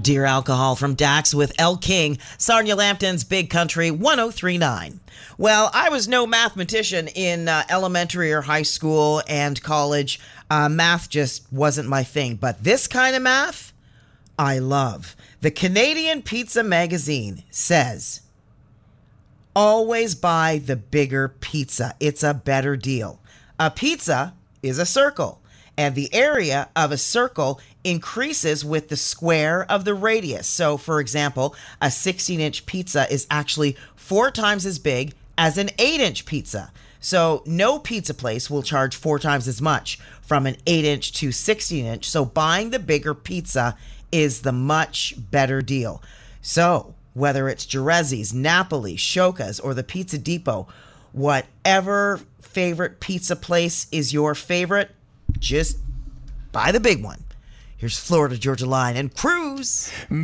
Dear Alcohol from Dax with El King, Sarnia Lambton's Big Country 1039. Well, I was no mathematician in elementary or high school and college. Math just wasn't my thing, but this kind of math, I love. The Canadian Pizza Magazine says, always buy the bigger pizza. It's a better deal. A pizza is a circle, and the area of a circle increases with the square of the radius. So, for example, a 16-inch pizza is actually 4 times as big as an 8-inch pizza. So no pizza place will charge 4 times as much from an 8-inch to 16-inch. So buying the bigger pizza is the much better deal. So whether it's Jerezzi's, Napoli, Shoka's, or the Pizza Depot, whatever favorite pizza place is your favorite, just buy the big one. Here's Florida Georgia Line and Cruise.